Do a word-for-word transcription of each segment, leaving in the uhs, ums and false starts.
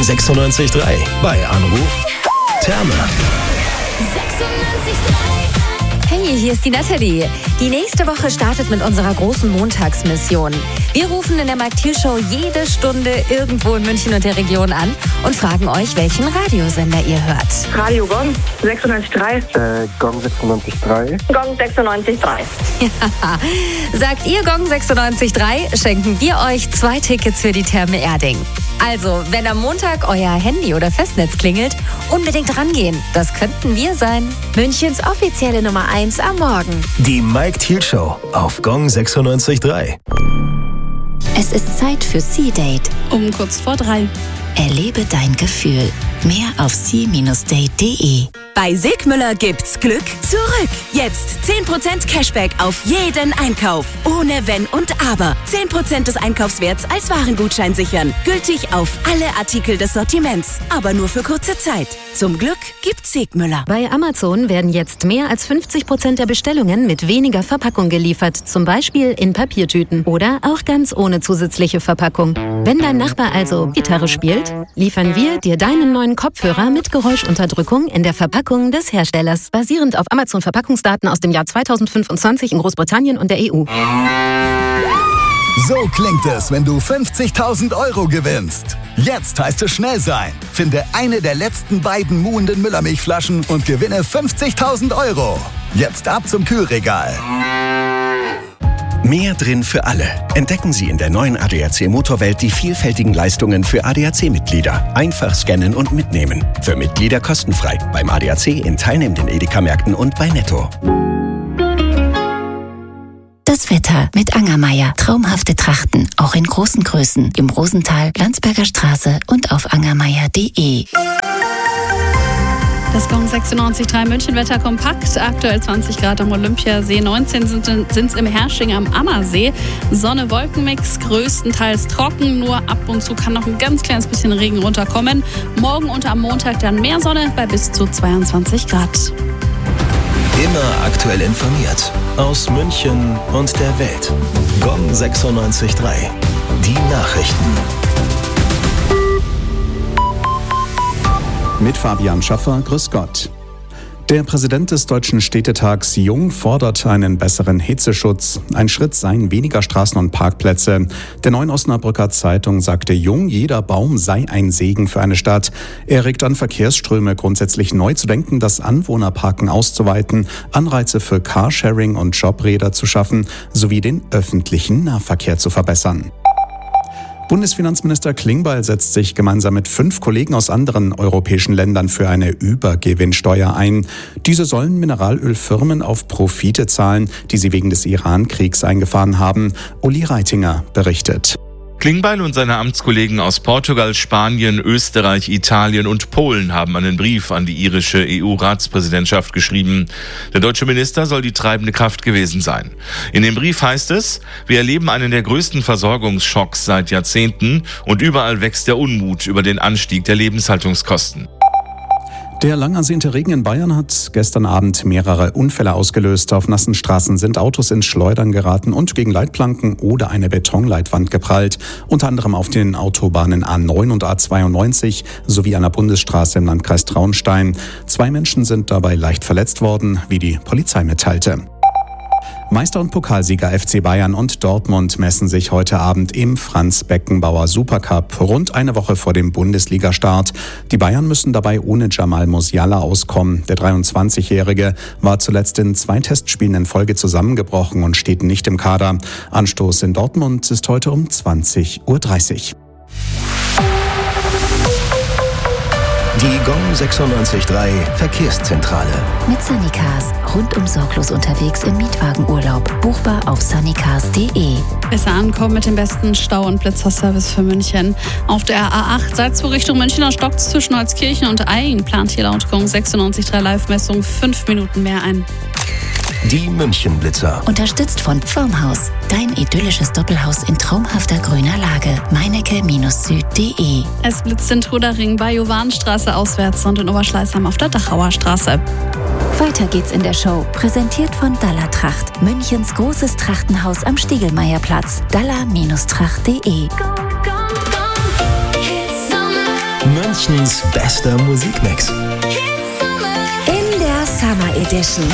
sechsundneunzig Komma drei. Bei Anruf Therme. sechsundneunzig Komma drei. Hey, hier ist die Natalie. Die nächste Woche startet mit unserer großen Montagsmission. Wir rufen in der Mike Thiel Show jede Stunde irgendwo in München und der Region an und fragen euch, welchen Radiosender ihr hört. Radio Gong sechsundneunzig Komma drei. Äh, Gong sechsundneunzig Komma drei. Gong sechsundneunzig Komma drei. Ja. Sagt ihr Gong sechsundneunzig Komma drei, schenken wir euch zwei Tickets für die Therme Erding. Also, wenn am Montag euer Handy oder Festnetz klingelt, unbedingt rangehen. Das könnten wir sein. Münchens offizielle Nummer eins am Morgen. Die Mike Thiel Show auf Gong sechsundneunzig Komma drei. Es ist Zeit für C-Date. Um kurz vor drei. Erlebe dein Gefühl. Mehr auf c Date punkt de. Bei Sigmüller gibt's Glück zurück. Jetzt zehn Prozent Cashback auf jeden Einkauf. Ohne Wenn und Aber. zehn Prozent des Einkaufswerts als Warengutschein sichern. Gültig auf alle Artikel des Sortiments. Aber nur für kurze Zeit. Zum Glück gibt's Sigmüller. Bei Amazon werden jetzt mehr als fünfzig Prozent der Bestellungen mit weniger Verpackung geliefert. Zum Beispiel in Papiertüten oder auch ganz ohne zusätzliche Verpackung. Wenn dein Nachbar also Gitarre spielt, liefern wir dir deinen neuen Kopfhörer mit Geräuschunterdrückung in der Verpackung des Herstellers, basierend auf Amazon-Verpackungsdaten aus dem Jahr zweitausendfünfundzwanzig in Großbritannien und der E U. So klingt es, wenn du fünfzigtausend Euro gewinnst. Jetzt heißt es schnell sein. Finde eine der letzten beiden muhenden Müllermilchflaschen und gewinne fünfzigtausend Euro. Jetzt ab zum Kühlregal. Mehr drin für alle. Entdecken Sie in der neuen A D A C Motorwelt die vielfältigen Leistungen für A D A C-Mitglieder. Einfach scannen und mitnehmen. Für Mitglieder kostenfrei. Beim A D A C in teilnehmenden Edeka-Märkten und bei Netto. Das Wetter mit Angermeier. Traumhafte Trachten, auch in großen Größen. Im Rosental, Landsberger Straße und auf angermeier punkt de. Das Gong sechsundneunzig Komma drei München-Wetter kompakt. Aktuell zwanzig Grad am Olympiasee, neunzehn sind es im Hersching am Ammersee. Sonne-Wolkenmix, größtenteils trocken, nur ab und zu kann noch ein ganz kleines bisschen Regen runterkommen. Morgen und am Montag dann mehr Sonne bei bis zu zweiundzwanzig Grad. Immer aktuell informiert. Aus München und der Welt. Gong sechsundneunzig Komma drei. Die Nachrichten. Mit Fabian Schaffer, grüß Gott. Der Präsident des Deutschen Städtetags Jung fordert einen besseren Hitzeschutz. Ein Schritt seien weniger Straßen und Parkplätze. Der Neuen Osnabrücker Zeitung sagte Jung, jeder Baum sei ein Segen für eine Stadt. Er regt an, Verkehrsströme grundsätzlich neu zu denken, das Anwohnerparken auszuweiten, Anreize für Carsharing und Jobräder zu schaffen, sowie den öffentlichen Nahverkehr zu verbessern. Bundesfinanzminister Klingbeil setzt sich gemeinsam mit fünf Kollegen aus anderen europäischen Ländern für eine Übergewinnsteuer ein. Diese sollen Mineralölfirmen auf Profite zahlen, die sie wegen des Iran-Kriegs eingefahren haben. Uli Reitinger berichtet. Klingbeil und seine Amtskollegen aus Portugal, Spanien, Österreich, Italien und Polen haben einen Brief an die irische E U-Ratspräsidentschaft geschrieben. Der deutsche Minister soll die treibende Kraft gewesen sein. In dem Brief heißt es, wir erleben einen der größten Versorgungsschocks seit Jahrzehnten und überall wächst der Unmut über den Anstieg der Lebenshaltungskosten. Der lang ersehnte Regen in Bayern hat gestern Abend mehrere Unfälle ausgelöst. Auf nassen Straßen sind Autos ins Schleudern geraten und gegen Leitplanken oder eine Betonleitwand geprallt. Unter anderem auf den Autobahnen A neun und A zweiundneunzig sowie an der Bundesstraße im Landkreis Traunstein. Zwei Menschen sind dabei leicht verletzt worden, wie die Polizei mitteilte. Meister und Pokalsieger F C Bayern und Dortmund messen sich heute Abend im Franz-Beckenbauer Supercup, rund eine Woche vor dem Bundesligastart. Die Bayern müssen dabei ohne Jamal Musiala auskommen. Der dreiundzwanzigjährige war zuletzt in zwei Testspielen in Folge zusammengebrochen und steht nicht im Kader. Anstoß in Dortmund ist heute um zwanzig Uhr dreißig. Die Gong sechsundneunzig Komma drei Verkehrszentrale. Mit Sunnycars. Rundum sorglos unterwegs im Mietwagenurlaub. Buchbar auf sunnycars punkt de. Besser ankommen mit dem besten Stau- und Blitzerservice für München. Auf der A acht Salzburg Richtung Münchner stockt's zwischen Holzkirchen und Aing. Plant hier laut Gong sechsundneunzig Komma drei Live-Messung fünf Minuten mehr ein. Die München-Blitzer. Unterstützt von Pfirmhaus. Dein idyllisches Doppelhaus in traumhafter grüner Lage. meinecke Süd punkt de. Es blitzt in Trudering bei Jovanstraße auswärts und in Oberschleißheim auf der Dachauer Straße. Weiter geht's in der Show. Präsentiert von Dalla Tracht. Münchens großes Trachtenhaus am Stiegelmeierplatz. dalla Tracht punkt de. Münchens bester Musikmix. In der Summer Edition.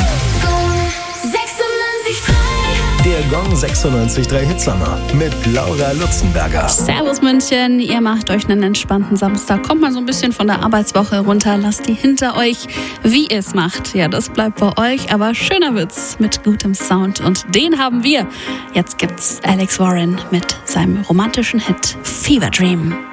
Der Gong sechsundneunzig Komma drei Hitsommer mit Laura Lutzenberger. Servus München, ihr macht euch einen entspannten Samstag. Kommt mal so ein bisschen von der Arbeitswoche runter, lasst die hinter euch. Wie ihr es macht, ja, das bleibt bei euch. Aber schöner wird's mit gutem Sound und den haben wir. Jetzt gibt's Alex Warren mit seinem romantischen Hit Fever Dream.